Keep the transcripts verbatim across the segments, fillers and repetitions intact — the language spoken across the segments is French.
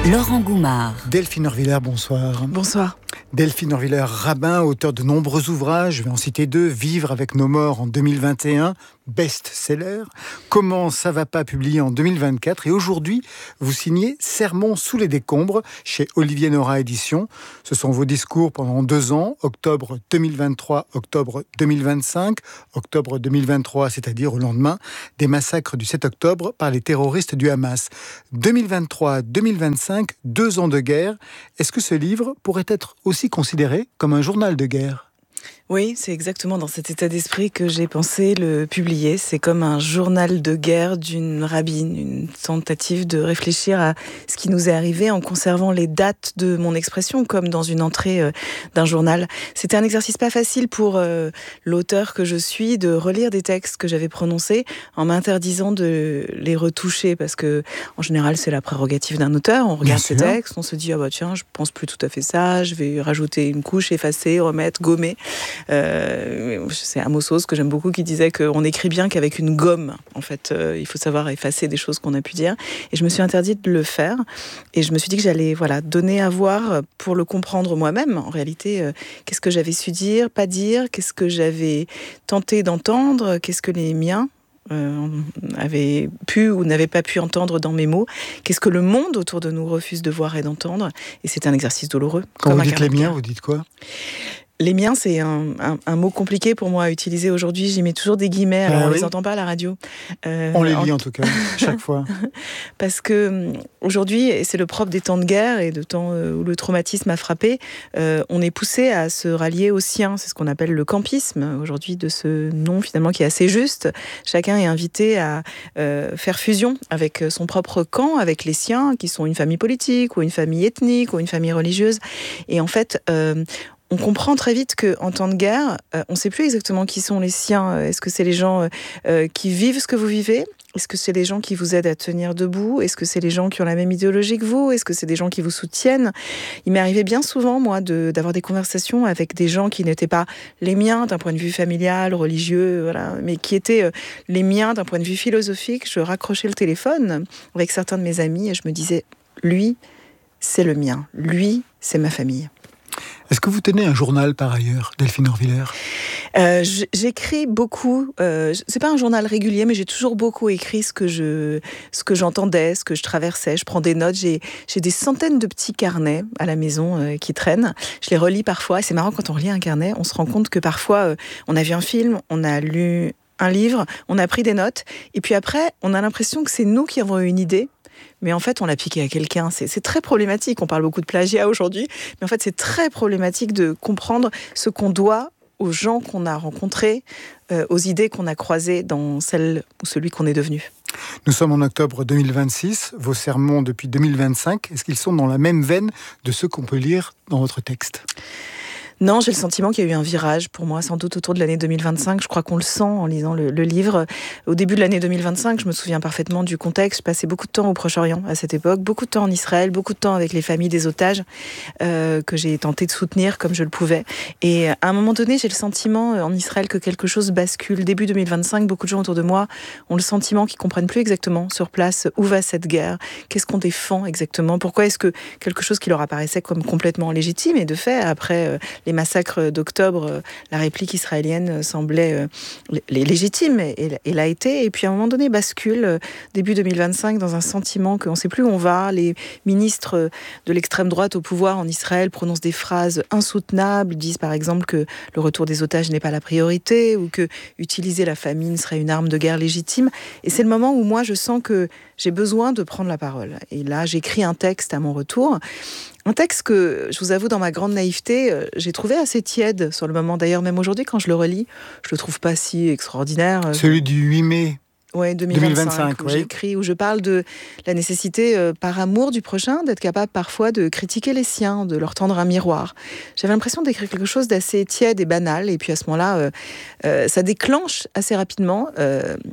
Laurent Goumard. Delphine Orvillers, bonsoir. Bonsoir. Delphine Orvillers, rabbin, auteur de nombreux ouvrages, je vais en citer deux. Vivre avec nos morts en deux mille vingt et un, best-seller. Comment ça va pas, publié en deux mille vingt-quatre. Et aujourd'hui, vous signez Sermons sous les décombres chez Olivier Nora Éditions. Ce sont vos discours pendant deux ans, octobre deux mille vingt-trois, octobre deux mille vingt-cinq, octobre deux mille vingt-trois, c'est-à-dire au lendemain des massacres du sept octobre par les terroristes du Hamas. deux mille vingt-trois deux mille vingt-cinq, deux ans de guerre. Est-ce que ce livre pourrait être aussi considéré comme un journal de guerre ? Oui, c'est exactement dans cet état d'esprit que j'ai pensé le publier. C'est comme un journal de guerre d'une rabbine, une tentative de réfléchir à ce qui nous est arrivé en conservant les dates de mon expression, comme dans une entrée euh, d'un journal. C'était un exercice pas facile pour euh, l'auteur que je suis de relire des textes que j'avais prononcés en m'interdisant de les retoucher, parce que en général c'est la prérogative d'un auteur. On regarde ses textes, on se dit ah bah tiens, je pense plus tout à fait ça, je vais rajouter une couche, effacer, remettre, gommer. Euh, c'est Amos Oz que j'aime beaucoup qui disait qu'on écrit bien qu'avec une gomme. En fait, euh, il faut savoir effacer des choses qu'on a pu dire. Et je me suis interdite de le faire. Et je me suis dit que j'allais voilà, donner à voir pour le comprendre moi-même. En réalité, euh, qu'est-ce que j'avais su dire, pas dire, qu'est-ce que j'avais tenté d'entendre, qu'est-ce que les miens Euh, avaient pu ou n'avaient pas pu entendre dans mes mots. Qu'est-ce que le monde autour de nous refuse de voir et d'entendre. Et c'est un exercice douloureux. Quand vous dites les miens, vous dites quoi ? Les miens, c'est un, un, un mot compliqué pour moi à utiliser aujourd'hui. J'y mets toujours des guillemets, alors ah, on ne oui. les entend pas à la radio. Euh, on les lit en, en tout cas, chaque fois. Parce que aujourd'hui, et c'est le propre des temps de guerre et de temps où le traumatisme a frappé, euh, on est poussé à se rallier aux siens. C'est ce qu'on appelle le campisme, aujourd'hui, de ce nom finalement qui est assez juste. Chacun est invité à euh, faire fusion avec son propre camp, avec les siens, qui sont une famille politique, ou une famille ethnique, ou une famille religieuse. Et en fait... Euh, on comprend très vite qu'en temps de guerre, euh, on ne sait plus exactement qui sont les siens. Est-ce que c'est les gens euh, qui vivent ce que vous vivez ? Est-ce que c'est les gens qui vous aident à tenir debout ? Est-ce que c'est les gens qui ont la même idéologie que vous ? Est-ce que c'est des gens qui vous soutiennent ? Il m'est arrivé bien souvent, moi, de, d'avoir des conversations avec des gens qui n'étaient pas les miens d'un point de vue familial, religieux, voilà, mais qui étaient euh, les miens d'un point de vue philosophique. Je raccrochais le téléphone avec certains de mes amis et je me disais, lui, c'est le mien. Lui, c'est ma famille. Est-ce que vous tenez un journal par ailleurs, Delphine Orvillers ? euh, J'écris beaucoup. Euh, c'est pas un journal régulier, mais j'ai toujours beaucoup écrit ce que je, ce que j'entendais, ce que je traversais. Je prends des notes. J'ai, j'ai des centaines de petits carnets à la maison euh, qui traînent. Je les relis parfois. Et c'est marrant quand on relit un carnet, on se rend compte que parfois euh, on a vu un film, on a lu un livre, on a pris des notes, et puis après on a l'impression que c'est nous qui avons eu une idée. Mais en fait, on l'a piqué à quelqu'un. C'est, c'est très problématique. On parle beaucoup de plagiat aujourd'hui. Mais en fait, c'est très problématique de comprendre ce qu'on doit aux gens qu'on a rencontrés, euh, aux idées qu'on a croisées dans celle ou celui qu'on est devenu. Nous sommes en octobre deux mille vingt-six. Vos sermons depuis deux mille vingt-cinq, est-ce qu'ils sont dans la même veine de ceux qu'on peut lire dans votre texte ? Non, j'ai le sentiment qu'il y a eu un virage pour moi, sans doute autour de l'année deux mille vingt-cinq. Je crois qu'on le sent en lisant le, le livre. Au début de l'année deux mille vingt-cinq, je me souviens parfaitement du contexte. Je passais beaucoup de temps au Proche-Orient à cette époque, beaucoup de temps en Israël, beaucoup de temps avec les familles des otages euh, que j'ai tenté de soutenir comme je le pouvais. Et à un moment donné, j'ai le sentiment en Israël que quelque chose bascule. Début deux mille vingt-cinq, beaucoup de gens autour de moi ont le sentiment qu'ils ne comprennent plus exactement sur place où va cette guerre, qu'est-ce qu'on défend exactement, pourquoi est-ce que quelque chose qui leur apparaissait comme complètement légitime, et de fait, après euh, les massacres d'octobre, la réplique israélienne semblait légitime, et elle a été, et puis à un moment donné bascule, début deux mille vingt-cinq, dans un sentiment qu'on ne sait plus où on va. Les ministres de l'extrême droite au pouvoir en Israël prononcent des phrases insoutenables, disent par exemple que le retour des otages n'est pas la priorité, ou que utiliser la famine serait une arme de guerre légitime. Et c'est le moment où moi je sens que j'ai besoin de prendre la parole. Et là, j'écris un texte à mon retour. Un texte que, je vous avoue, dans ma grande naïveté, j'ai trouvé assez tiède sur le moment. D'ailleurs, même aujourd'hui, quand je le relis, je le trouve pas si extraordinaire. Celui du huit mai Ouais, deux mille vingt-cinq, où oui. J'écris, où je parle de la nécessité, euh, par amour du prochain, d'être capable parfois de critiquer les siens, de leur tendre un miroir. J'avais l'impression d'écrire quelque chose d'assez tiède et banal, et puis à ce moment-là, euh, euh, ça déclenche assez rapidement euh,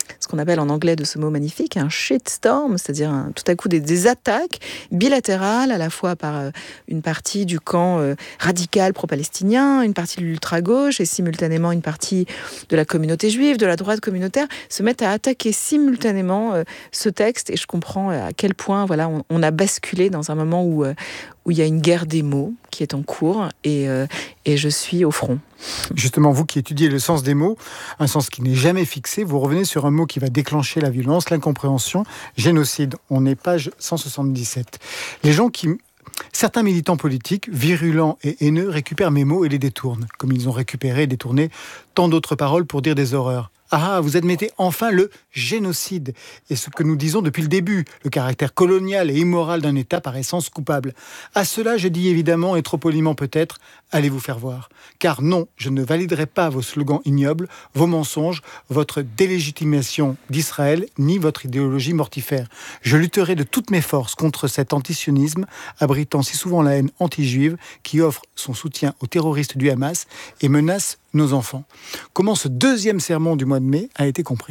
ce qu'on appelle en anglais de ce mot magnifique, un shitstorm, c'est-à-dire un, tout à coup des, des attaques bilatérales, à la fois par euh, une partie du camp euh, radical pro-palestinien, une partie de l'ultra-gauche et simultanément une partie de la communauté juive, de la droite communautaire, se mettent à attaquer simultanément euh, ce texte. Et je comprends à quel point voilà, on, on a basculé dans un moment où, euh, où il y a une guerre des mots qui est en cours et, euh, et je suis au front. Justement, vous qui étudiez le sens des mots, un sens qui n'est jamais fixé, vous revenez sur un mot qui va déclencher la violence, l'incompréhension, génocide. On est page cent soixante-dix-sept. Les gens qui... Certains militants politiques, virulents et haineux, récupèrent mes mots et les détournent, comme ils ont récupéré et détourné tant d'autres paroles pour dire des horreurs. Ah, vous admettez enfin le génocide. Et ce que nous disons depuis le début, le caractère colonial et immoral d'un État par essence coupable. À cela, je dis évidemment, et trop poliment peut-être, allez vous faire voir. Car non, je ne validerai pas vos slogans ignobles, vos mensonges, votre délégitimation d'Israël, ni votre idéologie mortifère. Je lutterai de toutes mes forces contre cet antisionisme, abritant si souvent la haine anti-juive, qui offre son soutien aux terroristes du Hamas et menace nos enfants. Comment ce deuxième sermon du mois de mai a été compris ?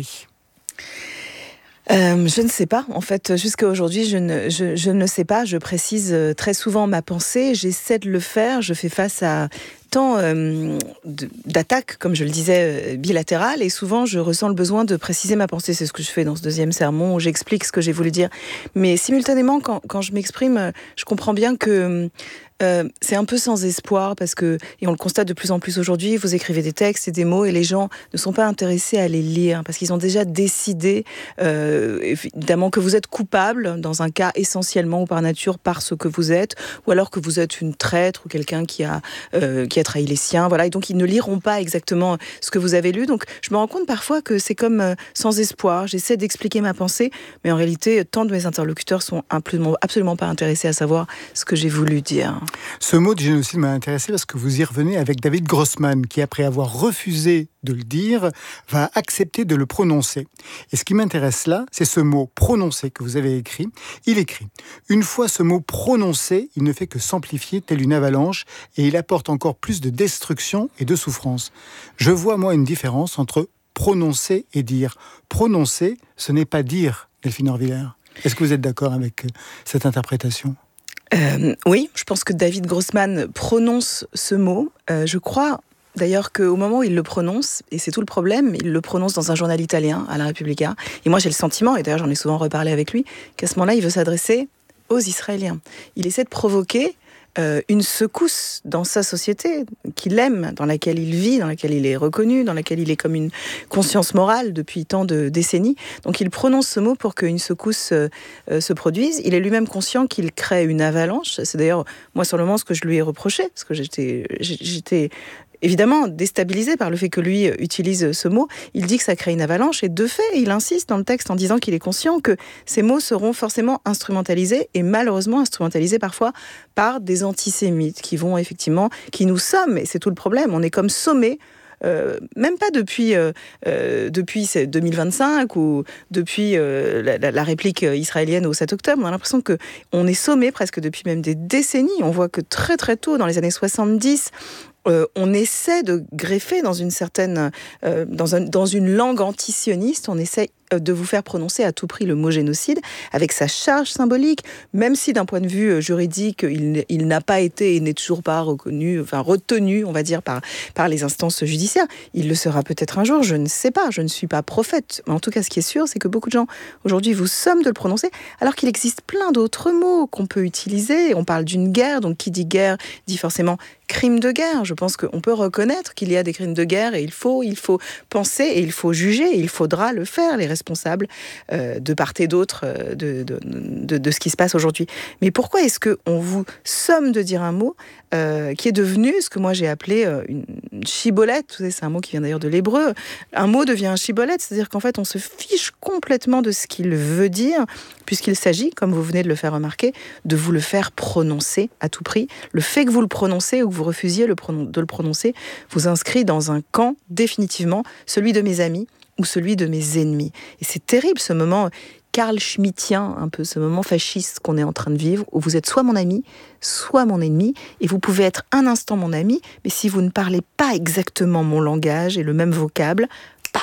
Euh, je ne sais pas. En fait, jusqu'à aujourd'hui, je ne, je, je ne sais pas. Je précise très souvent ma pensée. J'essaie de le faire. Je fais face à tant euh, d'attaques, comme je le disais, bilatérales. Et souvent, je ressens le besoin de préciser ma pensée. C'est ce que je fais dans ce deuxième sermon, où j'explique ce que j'ai voulu dire. Mais simultanément, quand, quand je m'exprime, je comprends bien que... Euh, c'est un peu sans espoir parce que, et on le constate de plus en plus aujourd'hui, vous écrivez des textes et des mots et les gens ne sont pas intéressés à les lire parce qu'ils ont déjà décidé euh, évidemment que vous êtes coupable dans un cas essentiellement ou par nature par ce que vous êtes, ou alors que vous êtes une traître ou quelqu'un qui a, euh, qui a trahi les siens, voilà, et donc ils ne liront pas exactement ce que vous avez lu. Donc je me rends compte parfois que c'est comme euh, sans espoir. J'essaie d'expliquer ma pensée, mais en réalité tant de mes interlocuteurs sont absolument, absolument pas intéressés à savoir ce que j'ai voulu dire. Ce mot de génocide m'a intéressé parce que vous y revenez avec David Grossman, qui après avoir refusé de le dire, va accepter de le prononcer. Et ce qui m'intéresse là, c'est ce mot prononcé que vous avez écrit. Il écrit « Une fois ce mot prononcé, il ne fait que s'amplifier telle une avalanche et il apporte encore plus de destruction et de souffrance. Je vois moi une différence entre prononcer et dire. Prononcer, ce n'est pas dire, Delphine Orviller. Est-ce que vous êtes d'accord avec cette interprétation ? Euh, oui, je pense que David Grossman prononce ce mot. Euh, je crois d'ailleurs qu'au moment où il le prononce, et c'est tout le problème, il le prononce dans un journal italien, à la Repubblica. Et moi j'ai le sentiment, et d'ailleurs j'en ai souvent reparlé avec lui, qu'à ce moment-là il veut s'adresser aux Israéliens. Il essaie de provoquer euh, une secousse dans sa société qu'il aime, dans laquelle il vit, dans laquelle il est reconnu, dans laquelle il est comme une conscience morale depuis tant de décennies. Donc il prononce ce mot pour qu'une secousse euh, euh, se produise. Il est lui-même conscient qu'il crée une avalanche. C'est d'ailleurs, moi, sur le moment, ce que je lui ai reproché, parce que j'étais... j'étais évidemment déstabilisé par le fait que lui utilise ce mot. Il dit que ça crée une avalanche et de fait, il insiste dans le texte en disant qu'il est conscient que ces mots seront forcément instrumentalisés et malheureusement instrumentalisés parfois par des antisémites qui vont effectivement, qui nous somment, et c'est tout le problème, on est comme sommés. Euh, même pas depuis, euh, euh, depuis deux mille vingt-cinq ou depuis euh, la, la, la réplique israélienne au sept octobre, on a l'impression qu'on est sommé presque depuis même des décennies. On voit que très très tôt, dans les années soixante-dix, Euh, on essaie de greffer dans une certaine, euh, dans, un, dans une langue antisioniste, on essaie de vous faire prononcer à tout prix le mot génocide, avec sa charge symbolique, même si d'un point de vue juridique, il, il n'a pas été et n'est toujours pas reconnu, enfin retenu, on va dire, par, par les instances judiciaires. Il le sera peut-être un jour, je ne sais pas, je ne suis pas prophète. Mais en tout cas, ce qui est sûr, c'est que beaucoup de gens, aujourd'hui, vous somment de le prononcer, alors qu'il existe plein d'autres mots qu'on peut utiliser. On parle d'une guerre, donc qui dit guerre dit forcément crime de guerre. Je pense qu'on peut reconnaître qu'il y a des crimes de guerre et il faut, il faut penser et il faut juger et il faudra le faire, les responsables euh, de part et d'autre euh, de, de, de, de ce qui se passe aujourd'hui. Mais pourquoi est-ce qu'on vous somme de dire un mot euh, qui est devenu ce que moi j'ai appelé euh, une, une chibolette? Vous savez, c'est un mot qui vient d'ailleurs de l'hébreu. Un mot devient un chibolette, c'est-à-dire qu'en fait on se fiche complètement de ce qu'il veut dire, puisqu'il s'agit, comme vous venez de le faire remarquer, de vous le faire prononcer à tout prix. Le fait que vous le prononcez ou que vous refusiez le pronon- de le prononcer vous inscrit dans un camp, définitivement, celui de mes amis ou celui de mes ennemis. Et c'est terrible ce moment Carl Schmittien, un peu ce moment fasciste qu'on est en train de vivre, où vous êtes soit mon ami, soit mon ennemi, et vous pouvez être un instant mon ami, mais si vous ne parlez pas exactement mon langage et le même vocable, paf,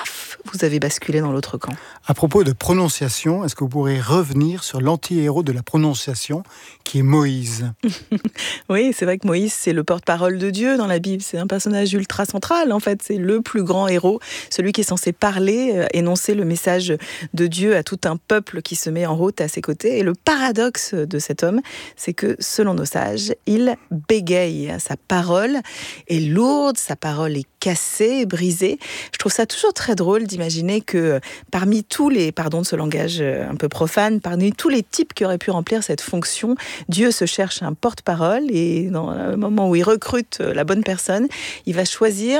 vous avez basculé dans l'autre camp. À propos de prononciation, est-ce que vous pourrez revenir sur l'anti-héros de la prononciation, qui est Moïse? Oui, c'est vrai que Moïse, c'est le porte-parole de Dieu dans la Bible. C'est un personnage ultra central, en fait. C'est le plus grand héros, celui qui est censé parler, euh, énoncer le message de Dieu à tout un peuple qui se met en route à ses côtés. Et le paradoxe de cet homme, c'est que, selon nos sages, il bégaye. Sa parole est lourde, sa parole est cassée, brisée. Je trouve ça toujours très drôle d'imaginer que parmi tous les, pardon de ce langage un peu profane, parmi tous les types qui auraient pu remplir cette fonction, Dieu se cherche un porte-parole et dans le moment où il recrute la bonne personne, il va choisir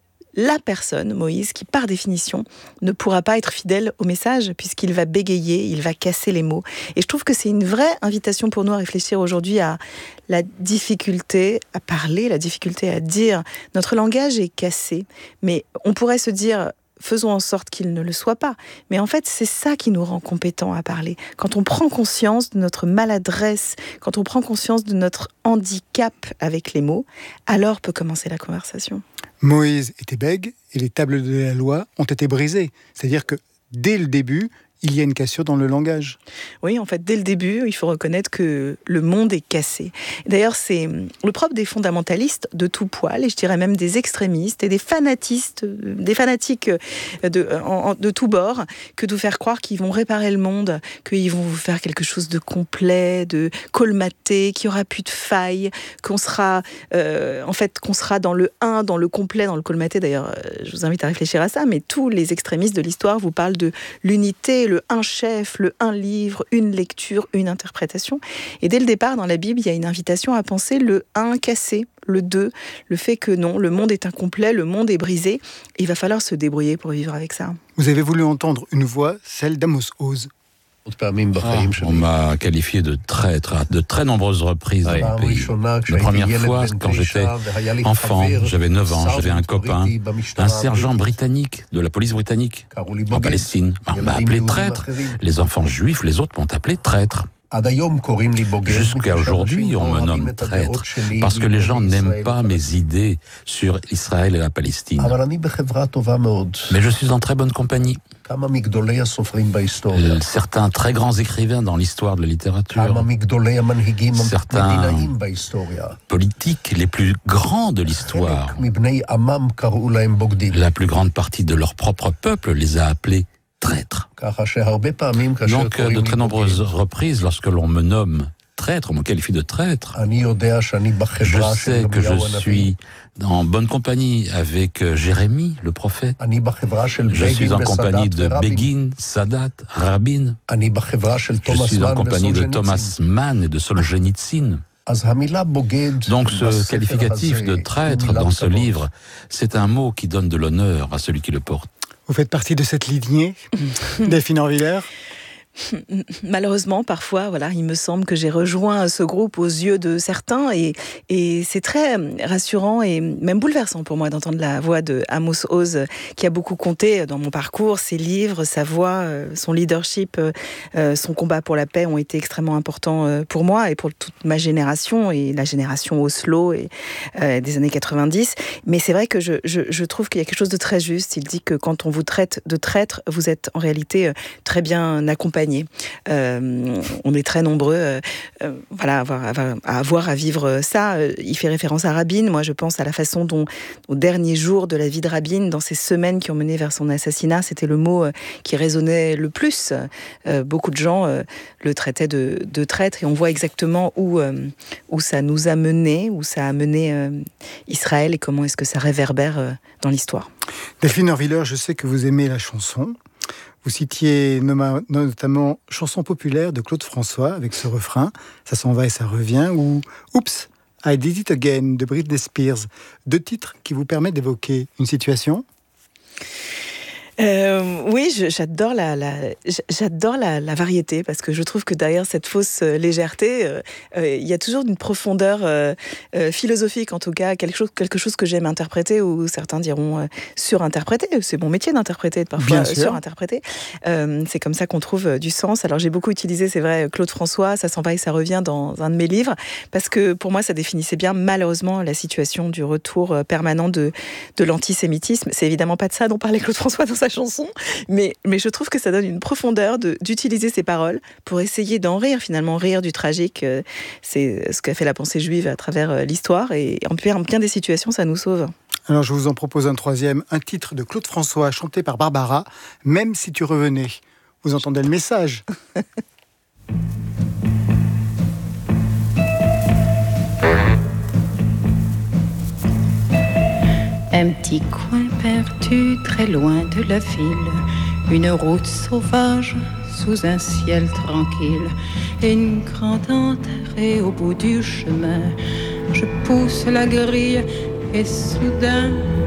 la personne, Moïse, qui par définition ne pourra pas être fidèle au message puisqu'il va bégayer, il va casser les mots. Et je trouve que c'est une vraie invitation pour nous à réfléchir aujourd'hui à la difficulté à parler, la difficulté à dire. Notre langage est cassé, mais on pourrait se dire... faisons en sorte qu'il ne le soit pas. Mais en fait, c'est ça qui nous rend compétents à parler. Quand on prend conscience de notre maladresse, quand on prend conscience de notre handicap avec les mots, alors peut commencer la conversation. Moïse était bègue et les tables de la loi ont été brisées. C'est-à-dire que dès le début, il y a une cassure dans le langage. Oui, en fait, dès le début, il faut reconnaître que le monde est cassé. D'ailleurs, c'est le propre des fondamentalistes de tout poil, et je dirais même des extrémistes et des fanatistes, des fanatiques de, en, de tous bords, que de vous faire croire qu'ils vont réparer le monde, qu'ils vont vous faire quelque chose de complet, de colmaté, qu'il n'y aura plus de failles, qu'on sera, euh, en fait, qu'on sera dans le un, dans le complet, dans le colmaté. D'ailleurs, je vous invite à réfléchir à ça, mais tous les extrémistes de l'histoire vous parlent de l'unité, le un chef, le un livre, une lecture, une interprétation. Et dès le départ, dans la Bible, il y a une invitation à penser le un cassé, le deux, le fait que non, le monde est incomplet, le monde est brisé, et il va falloir se débrouiller pour vivre avec ça. Vous avez voulu entendre une voix, celle d'Amos Oz. Ah, on m'a qualifié de traître à de très nombreuses reprises dans le pays. La première fois, quand j'étais enfant, j'avais neuf ans, j'avais un copain, un sergent britannique de la police britannique en Palestine. On m'a appelé traître. Les enfants juifs, les autres m'ont appelé traître. Jusqu'à aujourd'hui, on me nomme traître parce que les gens n'aiment pas mes idées sur Israël et la Palestine. Mais je suis en très bonne compagnie. Euh, certains très grands écrivains dans l'histoire de la littérature, certains politiques les plus grands de l'histoire, la plus grande partie de leur propre peuple les a appelés traîtres. Donc, de très nombreuses reprises, lorsque l'on me nomme traître, on me qualifie de traître, je sais que je suis en bonne compagnie avec Jérémie, le prophète. Je suis en compagnie de Begin, Sadat, Rabin. Je suis en compagnie de Thomas Mann et de Solzhenitsyn. Donc ce qualificatif de traître dans ce livre, c'est un mot qui donne de l'honneur à celui qui le porte. Vous faites partie de cette lignée, Delphine Orviller? Malheureusement, parfois, voilà, il me semble que j'ai rejoint ce groupe aux yeux de certains et, et c'est très rassurant et même bouleversant pour moi d'entendre la voix de Amos Oz qui a beaucoup compté dans mon parcours. Ses livres, sa voix, son leadership, son combat pour la paix ont été extrêmement importants pour moi et pour toute ma génération et la génération Oslo et, euh, des années quatre-vingt-dix. Mais c'est vrai que je, je, je trouve qu'il y a quelque chose de très juste. Il dit que quand on vous traite de traître, vous êtes en réalité très bien accompagné. Euh, on est très nombreux euh, euh, voilà, à, avoir, à avoir à vivre ça. Il fait référence à Rabin. Moi, je pense à la façon dont, au dernier jour de la vie de Rabin, dans ces semaines qui ont mené vers son assassinat, c'était le mot qui résonnait le plus. Euh, beaucoup de gens euh, le traitaient de, de traître et on voit exactement où, euh, où ça nous a mené, où ça a mené euh, Israël et comment est-ce que ça réverbère euh, dans l'histoire. Delphine Orviller, je sais que vous aimez la chanson. Vous citiez notamment Chanson populaire de Claude François avec ce refrain, ça s'en va et ça revient, ou Oops, I Did It Again de Britney Spears. Deux titres qui vous permettent d'évoquer une situation. Euh, oui, je, j'adore la, la j'adore la, la variété parce que je trouve que derrière cette fausse légèreté, euh, euh, il y a toujours une profondeur euh, euh, philosophique, en tout cas quelque chose, quelque chose que j'aime interpréter ou certains diront euh, surinterpréter. C'est mon métier d'interpréter, de parfois surinterpréter. Euh, c'est comme ça qu'on trouve du sens. Alors j'ai beaucoup utilisé, c'est vrai, Claude François, ça s'en va et ça revient dans un de mes livres parce que pour moi ça définissait bien malheureusement la situation du retour permanent de de l'antisémitisme. C'est évidemment pas de ça dont parlait Claude François dans sa sa chanson, mais, mais je trouve que ça donne une profondeur de, d'utiliser ces paroles pour essayer d'en rire, finalement, rire du tragique. C'est ce qu'a fait la pensée juive à travers l'histoire, et en bien des situations, ça nous sauve. Alors je vous en propose un troisième, un titre de Claude François chanté par Barbara, « Même si tu revenais ». Vous entendez le message? Un petit coin perdu très loin de la ville, une route sauvage sous un ciel tranquille, et une grande entrée au bout du chemin. Je pousse la grille et soudain